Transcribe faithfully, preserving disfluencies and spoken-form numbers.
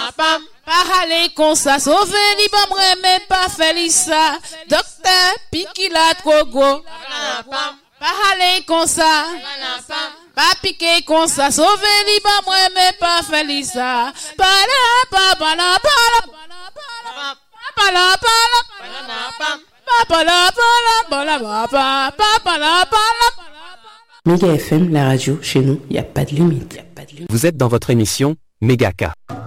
Pas aller comme ça, sauver li bon mais pas faire ça. Docteur pique la trop gros. Pas aller comme ça. Pas piquer comme ça, sauver li bon mais pas faire ça. Pala pala pala pala pala pala pala pala. Méga F M, la radio, chez nous, il n'y a pas de limite. Vous êtes dans votre émission Méga K.